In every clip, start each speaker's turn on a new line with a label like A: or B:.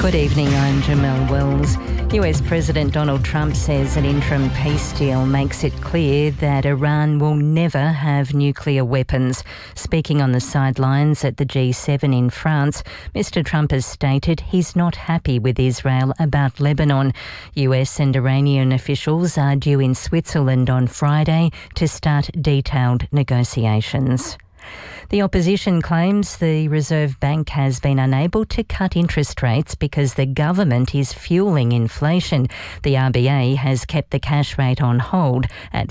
A: Good evening, I'm Jamelle Wells. US President Donald Trump says an interim peace deal makes it clear that Iran will never have nuclear weapons. Speaking on the sidelines at the G7 in France, Mr Trump has stated he's not happy with Israel about Lebanon. US and Iranian officials are due in Switzerland on Friday to start detailed negotiations. The opposition claims the Reserve Bank has been unable to cut interest rates because the government is fueling inflation. The RBA has kept the cash rate on hold at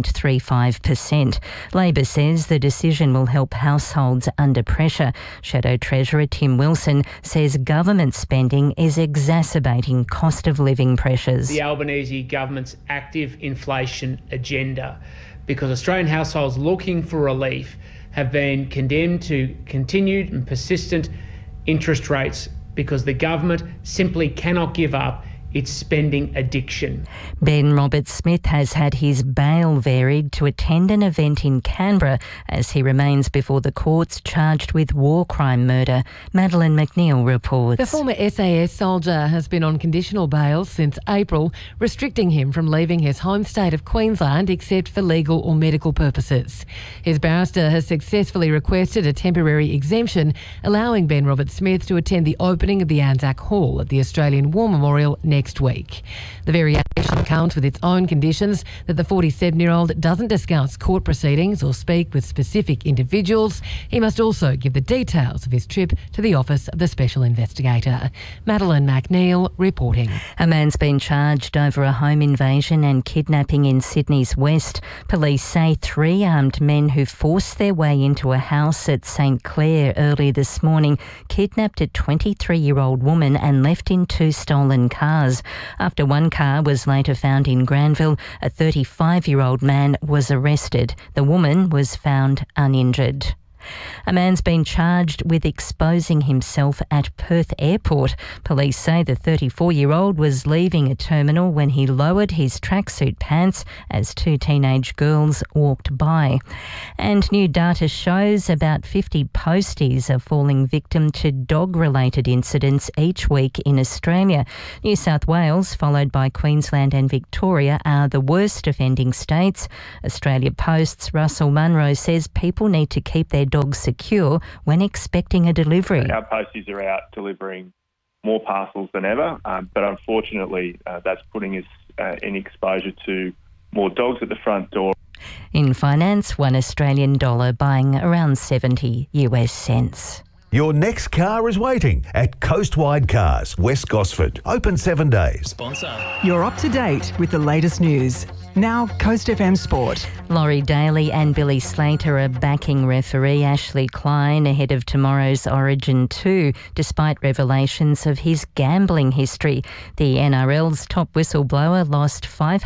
A: 4.35%. Labor says the decision will help households under pressure. Shadow Treasurer Tim Wilson says government spending is exacerbating cost of living pressures.
B: The Albanese government's active inflation agenda, because Australian households looking for relief have been condemned to continued and persistent interest rates because the government simply cannot give up its spending addiction.
A: Ben Roberts-Smith has had his bail varied to attend an event in Canberra as he remains before the courts charged with war crime murder. Madeleine McNeil reports.
C: The former SAS soldier has been on conditional bail since April, restricting him from leaving his home state of Queensland except for legal or medical purposes. His barrister has successfully requested a temporary exemption, allowing Ben Roberts-Smith to attend the opening of the Anzac Hall at the Australian War Memorial next week. The variation comes with its own conditions that the 47-year-old doesn't discuss court proceedings or speak with specific individuals. He must also give the details of his trip to the Office of the Special Investigator. Madeleine McNeil reporting.
A: A man's been charged over a home invasion and kidnapping in Sydney's west. Police say 3 armed men who forced their way into a house at St Clair early this morning kidnapped a 23-year-old woman and left in 2 stolen cars. After one car was later found in Granville, a 35-year-old man was arrested. The woman was found uninjured. A man's been charged with exposing himself at Perth Airport. Police say the 34-year-old was leaving a terminal when he lowered his tracksuit pants as 2 teenage girls walked by. And new data shows about 50 posties are falling victim to dog-related incidents each week in Australia. New South Wales, followed by Queensland and Victoria, are the worst offending states. Australia Post's Russell Munro says people need to keep their dogs secure when expecting a delivery.
D: Our posties are out delivering more parcels than ever, but unfortunately that's putting us in exposure to more dogs at the front door.
A: In finance, $1 Australian buying around 70 US cents.
E: Your next car is waiting at Coastwide Cars, West Gosford. Open 7 days.
F: Sponsor.
G: You're up to date with the latest news. Now, Coast FM Sport.
A: Laurie Daly and Billy Slater are backing referee Ashley Klein ahead of tomorrow's Origin 2, despite revelations of his gambling history. The NRL's top whistleblower lost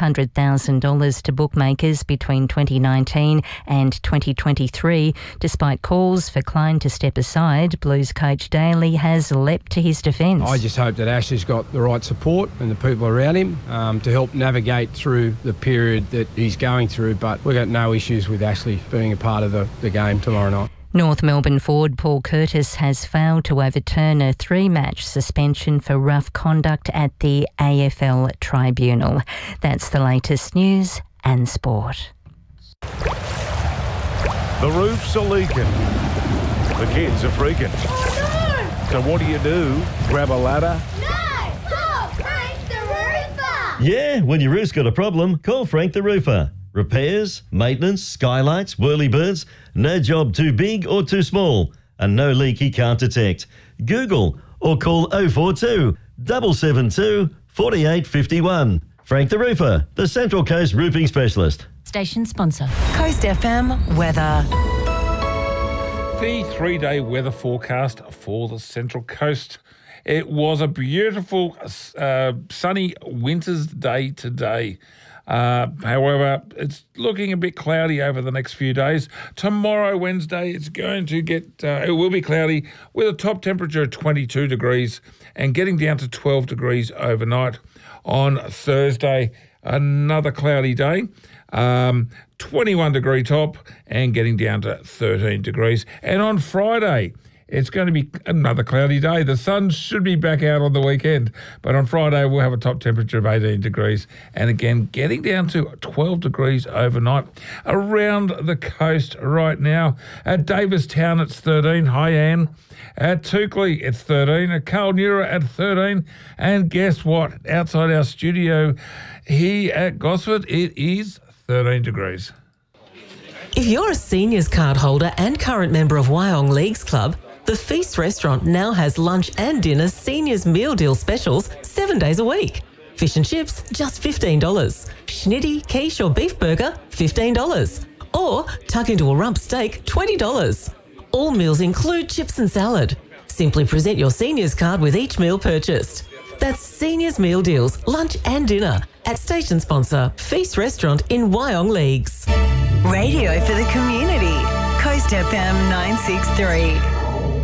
A: $500,000 to bookmakers between 2019 and 2023. Despite calls for Klein to step aside, Blues coach Daly has leapt to his defence.
H: I just hope that Ashley's got the right support and the people around him to help navigate through the period that he's going through, but we've got no issues with Ashley being a part of the game tomorrow night.
A: North Melbourne forward Paul Curtis has failed to overturn a 3-match suspension for rough conduct at the AFL Tribunal. That's the latest news and sport.
E: The roofs are leaking. The kids are freaking.
I: Oh,
E: no! So what do? Grab a ladder?
J: Yeah, when your roof's got a problem, call Frank the Roofer. Repairs, maintenance, skylights, whirlybirds, no job too big or too small, and no leak he can't detect. Google or call 042 772 4851. Frank the Roofer, the Central Coast Roofing Specialist.
A: Station sponsor.
G: Coast FM weather.
K: The 3-day weather forecast for the Central Coast. It was a beautiful, sunny winter's day today. However, it's looking a bit cloudy over the next few days. Tomorrow, Wednesday, it's going to get, it will be cloudy with a top temperature of 22 degrees and getting down to 12 degrees overnight. On Thursday, another cloudy day. 21 degree top and getting down to 13 degrees. And on Friday, It's going to be another cloudy day. The sun should be back out on the weekend, but on Friday we'll have a top temperature of 18 degrees, and again getting down to 12 degrees overnight around the coast right now. At Davistown it's 13. Hi, Anne. At Toukley it's 13. At Carlnura at 13. And guess what? Outside our studio here at Gosford, it is 13 degrees.
F: If you're a seniors card holder and current member of Wyong Leagues Club, the Feast restaurant now has lunch and dinner seniors meal deal specials 7 days a week. Fish and chips, just $15. Schnitty, quiche or beef burger, $15. Or tuck into a rump steak, $20. All meals include chips and salad. Simply present your seniors card with each meal purchased. That's Seniors Meal Deals, lunch and dinner at station sponsor Feast Restaurant in Wyong Leagues.
G: Radio for the community. Coast FM 963.